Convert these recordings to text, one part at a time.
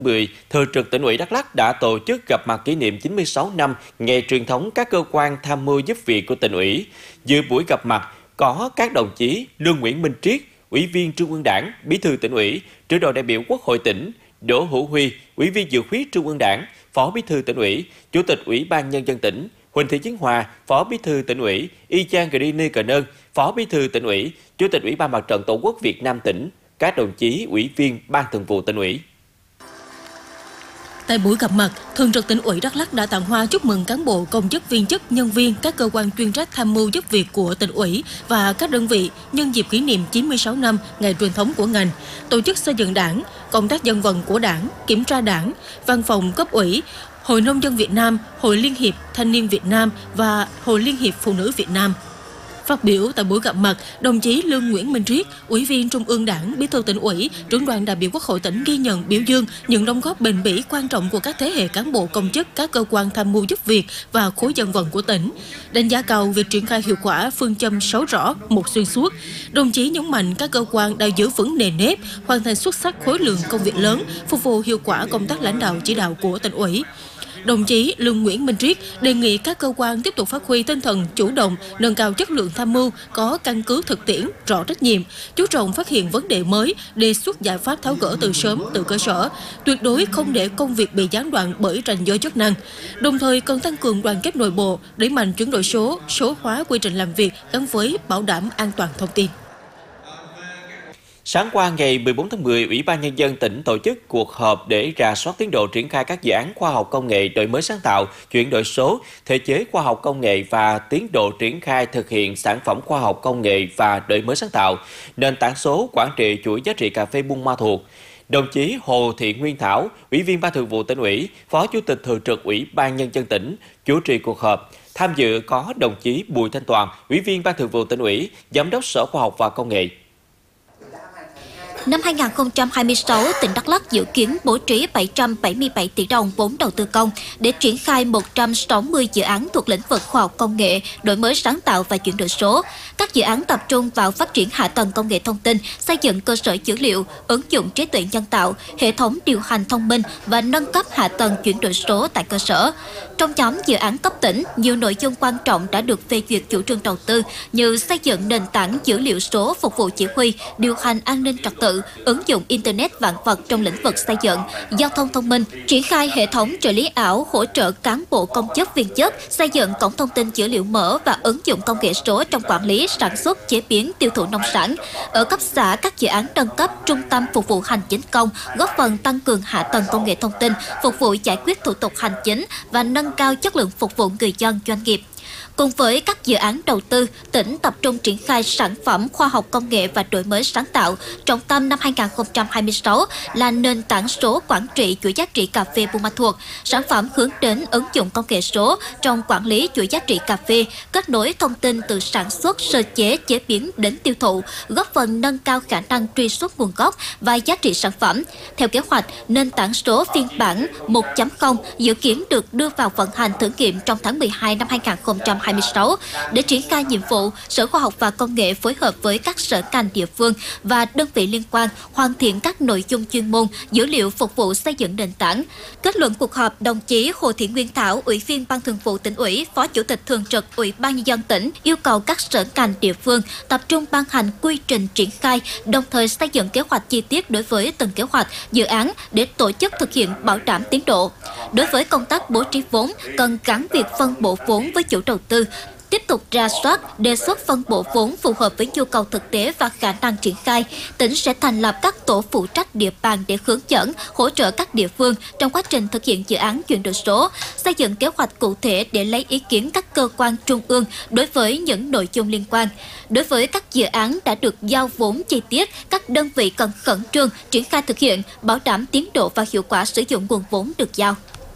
10, Thường trực Tỉnh ủy Đắk Lắk đã tổ chức gặp mặt kỷ niệm 96 năm ngày truyền thống các cơ quan tham mưu giúp việc của Tỉnh ủy. Dự buổi gặp mặt có các đồng chí Lương Nguyễn Minh Triết, Ủy viên Trung ương Đảng, Bí thư Tỉnh ủy, Trưởng đoàn đại biểu Quốc hội tỉnh, Đỗ Hữu Huy, Ủy viên Dự khuyết Trung ương Đảng, Phó Bí thư Tỉnh ủy, Chủ tịch Ủy ban Nhân dân tỉnh, Huỳnh Thị Chiến Hòa, Phó Bí thư Tỉnh ủy, Y Chang Grini Cờ Nơn, Phó Bí thư Tỉnh ủy, Chủ tịch Ủy ban Mặt trận Tổ quốc Việt Nam tỉnh, các đồng chí Ủy viên Ban Thường vụ Tỉnh ủy. Tại buổi gặp mặt, Thường trực Tỉnh ủy Đắk Lắk đã tặng hoa chúc mừng cán bộ, công chức, viên chức, nhân viên các cơ quan chuyên trách tham mưu giúp việc của Tỉnh ủy và các đơn vị nhân dịp kỷ niệm 96 năm ngày truyền thống của ngành, tổ chức xây dựng Đảng, công tác dân vận của Đảng, kiểm tra Đảng, văn phòng cấp ủy, Hội Nông dân Việt Nam, Hội Liên hiệp Thanh niên Việt Nam và Hội Liên hiệp Phụ nữ Việt Nam. Phát biểu tại buổi gặp mặt, đồng chí Lương Nguyễn Minh Triết, Ủy viên Trung ương Đảng, Bí thư Tỉnh ủy, Trưởng đoàn đại biểu Quốc hội tỉnh ghi nhận, biểu dương những đóng góp bền bỉ quan trọng của các thế hệ cán bộ, công chức, các cơ quan tham mưu giúp việc và khối dân vận của tỉnh. Đánh giá cao việc triển khai hiệu quả phương châm 6 rõ, 1 xuyên suốt. Đồng chí nhấn mạnh các cơ quan đã giữ vững nề nếp, hoàn thành xuất sắc khối lượng công việc lớn, phục vụ hiệu quả công tác lãnh đạo chỉ đạo của Tỉnh ủy. Đồng chí Lương Nguyễn Minh Triết đề nghị các cơ quan tiếp tục phát huy tinh thần chủ động, nâng cao chất lượng tham mưu, có căn cứ thực tiễn, rõ trách nhiệm, chú trọng phát hiện vấn đề mới, đề xuất giải pháp tháo gỡ từ sớm, từ cơ sở, tuyệt đối không để công việc bị gián đoạn bởi ranh giới chức năng. Đồng thời cần tăng cường đoàn kết nội bộ, đẩy mạnh chuyển đổi số hóa quy trình làm việc gắn với bảo đảm an toàn thông tin. Sáng qua ngày 14 tháng 10, Ủy ban Nhân dân tỉnh tổ chức cuộc họp để rà soát tiến độ triển khai các dự án khoa học công nghệ, đổi mới sáng tạo, chuyển đổi số, thể chế khoa học công nghệ và tiến độ triển khai thực hiện sản phẩm khoa học công nghệ và đổi mới sáng tạo, nền tảng số quản trị chuỗi giá trị cà phê Buôn Ma Thuột. Đồng chí Hồ Thị Nguyên Thảo, Ủy viên Ban Thường vụ Tỉnh ủy, Phó Chủ tịch Thường trực Ủy ban Nhân dân tỉnh chủ trì cuộc họp. Tham dự có đồng chí Bùi Thanh Toàn, Ủy viên Ban Thường vụ Tỉnh ủy, Giám đốc Sở Khoa học và Công nghệ. Năm 2026, tỉnh Đắk Lắk dự kiến bố trí 777 tỷ đồng vốn đầu tư công để triển khai 160 dự án thuộc lĩnh vực khoa học công nghệ, đổi mới sáng tạo và chuyển đổi số. Các dự án tập trung vào phát triển hạ tầng công nghệ thông tin, xây dựng cơ sở dữ liệu, ứng dụng trí tuệ nhân tạo, hệ thống điều hành thông minh và nâng cấp hạ tầng chuyển đổi số tại cơ sở. Trong nhóm dự án cấp tỉnh, nhiều nội dung quan trọng đã được phê duyệt chủ trương đầu tư như xây dựng nền tảng dữ liệu số phục vụ chỉ huy, điều hành an ninh trật tự, ứng dụng Internet vạn vật trong lĩnh vực xây dựng, giao thông thông minh, triển khai hệ thống trợ lý ảo hỗ trợ cán bộ công chức viên chức, xây dựng cổng thông tin dữ liệu mở và ứng dụng công nghệ số trong quản lý, sản xuất, chế biến, tiêu thụ nông sản. Ở cấp xã, các dự án nâng cấp trung tâm phục vụ hành chính công, góp phần tăng cường hạ tầng công nghệ thông tin, phục vụ giải quyết thủ tục hành chính và nâng cao chất lượng phục vụ người dân, doanh nghiệp. Cùng với các dự án đầu tư, tỉnh tập trung triển khai sản phẩm khoa học công nghệ và đổi mới sáng tạo. Trọng tâm năm 2026 là nền tảng số quản trị chuỗi giá trị cà phê Buôn Ma Thuột. Sản phẩm hướng đến ứng dụng công nghệ số trong quản lý chuỗi giá trị cà phê, kết nối thông tin từ sản xuất, sơ chế, chế biến đến tiêu thụ, góp phần nâng cao khả năng truy xuất nguồn gốc và giá trị sản phẩm. Theo kế hoạch, nền tảng số phiên bản 1.0 dự kiến được đưa vào vận hành thử nghiệm trong tháng 12 năm 2026. Để triển khai nhiệm vụ, Sở Khoa học và Công nghệ phối hợp với các sở ngành địa phương và đơn vị liên quan hoàn thiện các nội dung chuyên môn, dữ liệu phục vụ xây dựng nền tảng. Kết luận cuộc họp, đồng chí Hồ Thị Nguyên Thảo, Ủy viên Ban Thường vụ Tỉnh ủy, Phó Chủ tịch Thường trực Ủy ban Nhân dân tỉnh yêu cầu các sở ngành địa phương tập trung ban hành quy trình triển khai, đồng thời xây dựng kế hoạch chi tiết đối với từng kế hoạch, dự án để tổ chức thực hiện bảo đảm tiến độ. Đối với công tác bố trí vốn, cần gắn việc phân bổ vốn với chủ đầu tư, tiếp tục rà soát, đề xuất phân bổ vốn phù hợp với nhu cầu thực tế và khả năng triển khai. Tỉnh sẽ thành lập các tổ phụ trách địa bàn để hướng dẫn, hỗ trợ các địa phương trong quá trình thực hiện dự án chuyển đổi số, xây dựng kế hoạch cụ thể để lấy ý kiến các cơ quan trung ương đối với những nội dung liên quan. Đối với các dự án đã được giao vốn chi tiết, các đơn vị cần khẩn trương triển khai thực hiện, bảo đảm tiến độ và hiệu quả sử dụng nguồn vốn được giao.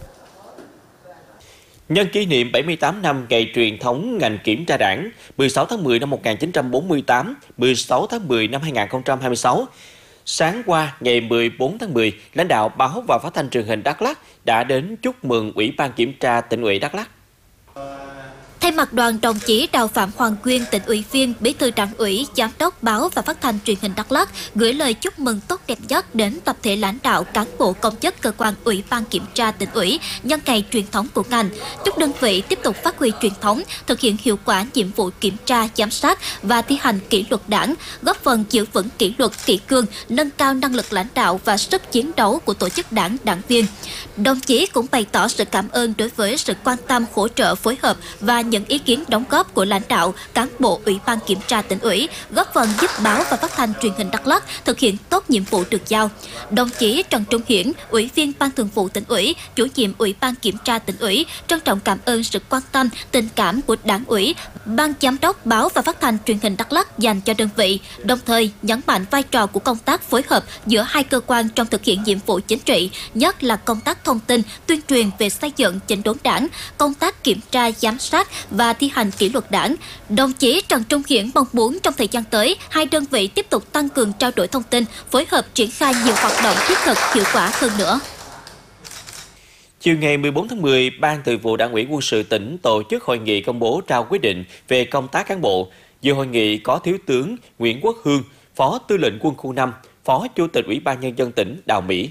Nhân kỷ niệm 78 năm ngày truyền thống ngành kiểm tra Đảng 16 tháng 10 năm 1948, 16 tháng 10 năm 2026, sáng qua ngày 14 tháng 10, lãnh đạo Báo và Phát thanh Truyền hình Đắk Lắk đã đến chúc mừng Ủy ban Kiểm tra Tỉnh ủy Đắk Lắk. Thay mặt đoàn, đồng chí Đào Phạm Hoàng Quyên, tỉnh ủy viên, bí thư Đảng ủy, giám đốc báo và phát thanh truyền hình Đắk Lắk gửi lời chúc mừng tốt đẹp nhất đến tập thể lãnh đạo, cán bộ, công chức cơ quan Ủy ban kiểm tra tỉnh ủy nhân ngày truyền thống của ngành. Chúc đơn vị tiếp tục phát huy truyền thống, thực hiện hiệu quả nhiệm vụ kiểm tra, giám sát và thi hành kỷ luật Đảng, góp phần giữ vững kỷ luật, kỷ cương, nâng cao năng lực lãnh đạo và sức chiến đấu của tổ chức đảng, đảng viên. Đồng chí cũng bày tỏ sự cảm ơn đối với sự quan tâm, hỗ trợ, phối hợp và những ý kiến đóng góp của lãnh đạo, cán bộ Ủy ban kiểm tra tỉnh ủy, góp phần giúp báo và phát thanh truyền hình Đắk Lắk thực hiện tốt nhiệm vụ được giao. Đồng chí Trần Trung Hiển, Ủy viên Ban Thường vụ tỉnh ủy, Chủ nhiệm Ủy ban kiểm tra tỉnh ủy trân trọng cảm ơn sự quan tâm, tình cảm của Đảng ủy, Ban giám đốc báo và phát thanh truyền hình Đắk Lắk dành cho đơn vị, đồng thời nhấn mạnh vai trò của công tác phối hợp giữa hai cơ quan trong thực hiện nhiệm vụ chính trị, nhất là công tác thông tin, tuyên truyền về xây dựng chỉnh đốn Đảng, công tác kiểm tra, giám sát và thi hành kỷ luật Đảng. Đồng chí Trần Trung Hiển mong muốn trong thời gian tới, hai đơn vị tiếp tục tăng cường trao đổi thông tin, phối hợp triển khai nhiều hoạt động thiết thực, hiệu quả hơn nữa. Chiều ngày 14 tháng 10, Ban Thường vụ Đảng ủy Quân sự tỉnh tổ chức hội nghị công bố trao quyết định về công tác cán bộ. Dự hội nghị có Thiếu tướng Nguyễn Quốc Hương, Phó Tư lệnh Quân khu 5, Phó Chủ tịch Ủy ban Nhân dân tỉnh Đào Mỹ.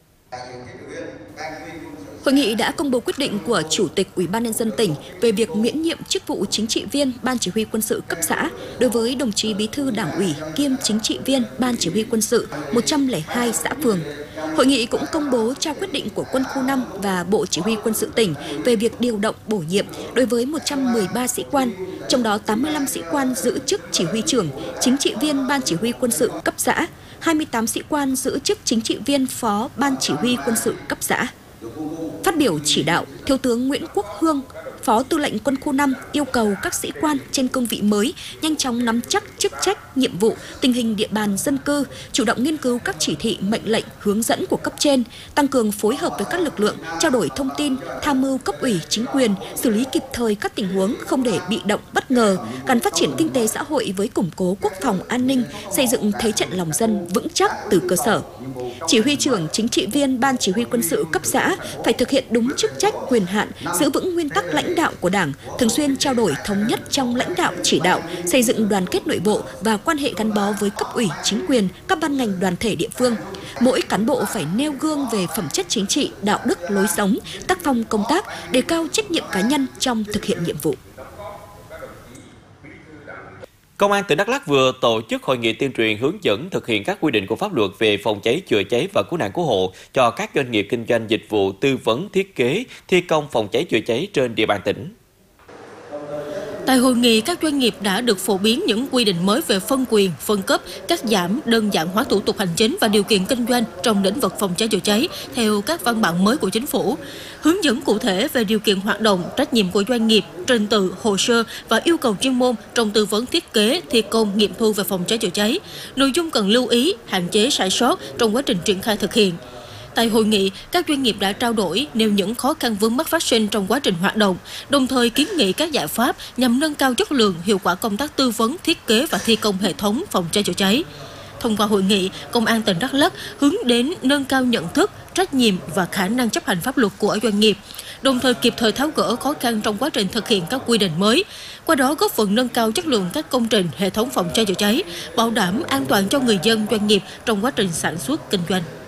Hội nghị đã công bố quyết định của Chủ tịch Ủy ban Nhân dân tỉnh về việc miễn nhiệm chức vụ chính trị viên Ban Chỉ huy Quân sự cấp xã đối với đồng chí Bí thư Đảng ủy kiêm chính trị viên Ban Chỉ huy Quân sự 102 xã phường. Hội nghị cũng công bố trao quyết định của Quân khu 5 và Bộ Chỉ huy Quân sự tỉnh về việc điều động bổ nhiệm đối với 113 sĩ quan, trong đó 85 sĩ quan giữ chức chỉ huy trưởng, chính trị viên Ban Chỉ huy Quân sự cấp xã, 28 sĩ quan giữ chức chính trị viên Phó Ban Chỉ huy Quân sự cấp xã. Phát biểu chỉ đạo, Thiếu tướng Nguyễn Quốc Hương, Phó Tư lệnh Quân khu 5 yêu cầu các sĩ quan trên cương vị mới nhanh chóng nắm chắc chức trách, nhiệm vụ, tình hình địa bàn dân cư, chủ động nghiên cứu các chỉ thị, mệnh lệnh, hướng dẫn của cấp trên, tăng cường phối hợp với các lực lượng, trao đổi thông tin, tham mưu cấp ủy, chính quyền, xử lý kịp thời các tình huống không để bị động, bất ngờ, gắn phát triển kinh tế xã hội với củng cố quốc phòng an ninh, xây dựng thế trận lòng dân vững chắc từ cơ sở. Chỉ huy trưởng, chính trị viên Ban Chỉ huy Quân sự cấp xã phải thực hiện đúng chức trách, quyền hạn, giữ vững nguyên tắc lãnh đạo của Đảng, thường xuyên trao đổi thống nhất trong lãnh đạo chỉ đạo, xây dựng đoàn kết nội bộ và quan hệ gắn bó với cấp ủy, chính quyền, các ban ngành đoàn thể địa phương. Mỗi cán bộ phải nêu gương về phẩm chất chính trị, đạo đức, lối sống, tác phong công tác, đề cao trách nhiệm cá nhân trong thực hiện nhiệm vụ. Công an tỉnh Đắk Lắk vừa tổ chức hội nghị tuyên truyền hướng dẫn thực hiện các quy định của pháp luật về phòng cháy, chữa cháy và cứu nạn cứu hộ cho các doanh nghiệp kinh doanh dịch vụ tư vấn, thiết kế, thi công phòng cháy, chữa cháy trên địa bàn tỉnh. Tại hội nghị, các doanh nghiệp đã được phổ biến những quy định mới về phân quyền, phân cấp, cắt giảm, đơn giản hóa thủ tục hành chính và điều kiện kinh doanh trong lĩnh vực phòng cháy chữa cháy theo các văn bản mới của chính phủ. Hướng dẫn cụ thể về điều kiện hoạt động, trách nhiệm của doanh nghiệp, trình tự, hồ sơ và yêu cầu chuyên môn trong tư vấn thiết kế, thi công, nghiệm thu về phòng cháy chữa cháy. Nội dung cần lưu ý, hạn chế sai sót trong quá trình triển khai thực hiện. Tại hội nghị, các doanh nghiệp đã trao đổi nêu những khó khăn vướng mắc phát sinh trong quá trình hoạt động, đồng thời kiến nghị các giải pháp nhằm nâng cao chất lượng, hiệu quả công tác tư vấn, thiết kế và thi công hệ thống phòng cháy chữa cháy. Thông qua hội nghị, Công an tỉnh Đắk Lắk hướng đến nâng cao nhận thức, trách nhiệm và khả năng chấp hành pháp luật của doanh nghiệp, đồng thời kịp thời tháo gỡ khó khăn trong quá trình thực hiện các quy định mới, qua đó góp phần nâng cao chất lượng các công trình, hệ thống phòng cháy chữa cháy, bảo đảm an toàn cho người dân, doanh nghiệp trong quá trình sản xuất, kinh doanh.